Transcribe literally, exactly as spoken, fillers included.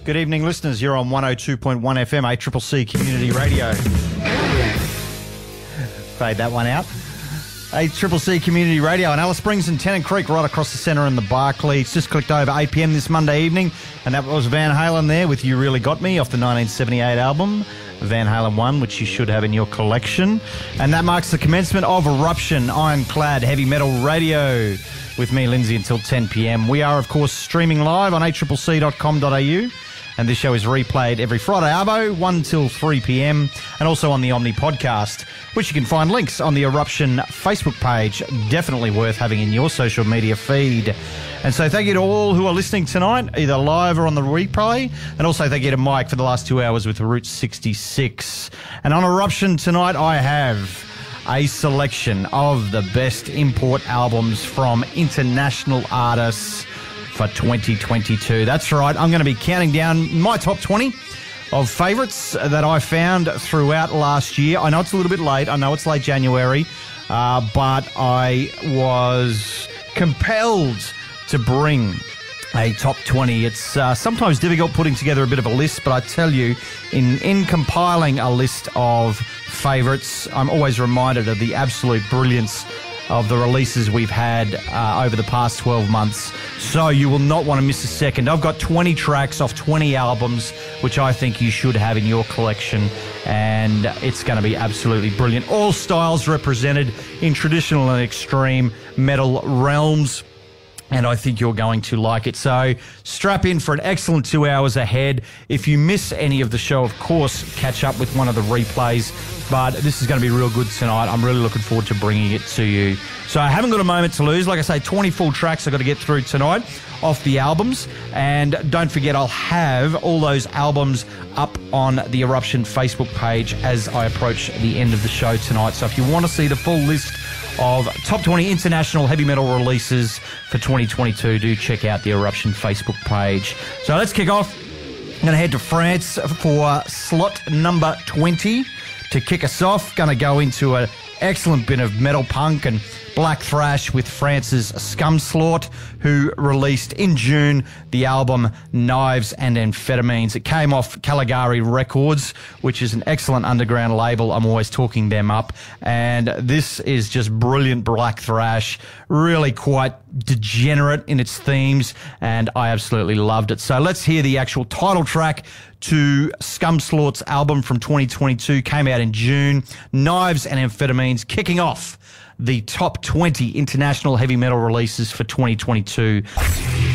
Good evening, listeners. You're on one oh two point one F M, A C C C Community Radio. Fade that one out. A C C C Community Radio in Alice Springs and Tennant Creek, right across the centre in the Barclay. It's just clicked over eight p.m. this Monday evening, and that was Van Halen there with You Really Got Me off the nineteen seventy-eight album, Van Halen one, which you should have in your collection. And that marks the commencement of Eruption, Ironclad Heavy Metal Radio, with me, Lindsay, until ten p.m. We are, of course, streaming live on a c c c dot com dot a u. And this show is replayed every Friday, Arvo, one till three p.m, and also on the Omni podcast, which you can find links on the Eruption Facebook page. Definitely worth having in your social media feed. And so thank you to all who are listening tonight, either live or on the replay. And also thank you to Mike for the last two hours with Route sixty-six. And on Eruption tonight, I have a selection of the best import albums from international artists for twenty twenty-two. That's right, I'm going to be counting down my top twenty of favourites that I found throughout last year. I know it's a little bit late, I know it's late January, uh, but I was compelled to bring a top twenty. It's uh, sometimes difficult putting together a bit of a list, but I tell you, in, in compiling a list of favourites, I'm always reminded of the absolute brilliance of the releases we've had uh, over the past twelve months. So you will not want to miss a second. I've got twenty tracks off twenty albums, which I think you should have in your collection, and it's going to be absolutely brilliant. All styles represented in traditional and extreme metal realms, and I think you're going to like it. So strap in for an excellent two hours ahead. If you miss any of the show, of course, catch up with one of the replays. But this is going to be real good tonight. I'm really looking forward to bringing it to you. So I haven't got a moment to lose. Like I say, twenty full tracks I've got to get through tonight off the albums. And don't forget, I'll have all those albums up on the Eruption Facebook page as I approach the end of the show tonight. So if you want to see the full list of top twenty international heavy metal releases for twenty twenty-two, do check out the Eruption Facebook page. So let's kick off. I'm going to head to France for slot number twenty. To kick us off, going to go into an excellent bit of metal punk and black thrash with France's Scumslort, who released in June the album Knives and Amphetamines. It came off Caligari Records, which is an excellent underground label. I'm always talking them up. And this is just brilliant black thrash, really quite degenerate in its themes, and I absolutely loved it. So let's hear the actual title track to Scumslort's album from twenty twenty-two, came out in June, Knives and Amphetamines, kicking off the top twenty international heavy metal releases for twenty twenty-two.